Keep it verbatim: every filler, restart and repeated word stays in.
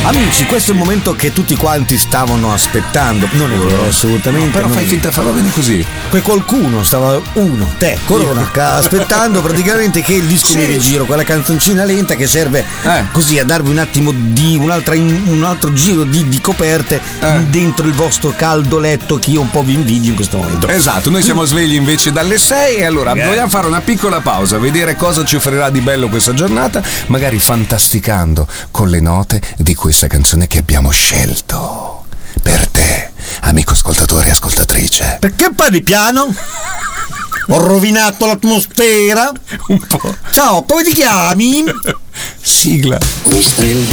Amici, questo è il momento che tutti quanti stavano aspettando. Non è vero, assolutamente. Però fai finta, farlo bene così. Poi qualcuno stava, uno, te, Corona, aspettando praticamente che il disco mi rigiro, quella canzoncina lenta che serve eh. così a darvi un attimo di un'altra, un altro giro di, di coperte eh. dentro il vostro caldo letto che io un po' vi invidio in questo momento. Esatto, noi siamo svegli invece dalle sei e allora yeah. vogliamo fare una piccola pausa, vedere cosa ci offrirà di bello questa giornata, magari fantasticando con le note di questa canzone che abbiamo scelto per te, amico ascoltatore e ascoltatrice. Perché parli piano? Ho rovinato l'atmosfera? Un po'. Ciao, come ti chiami? Sigla.